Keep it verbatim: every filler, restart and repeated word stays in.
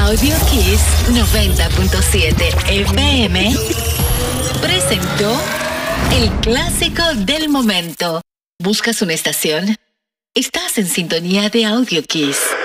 Audio Kiss noventa punto siete F M presentó el clásico del momento. ¿Buscas una estación? Estás en sintonía de Audio Kiss.